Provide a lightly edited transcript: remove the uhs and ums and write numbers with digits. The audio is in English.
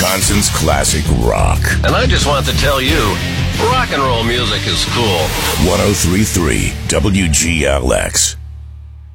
Wisconsin's classic rock. And I just want to tell you, rock and roll music is cool. 103.3 WGLX.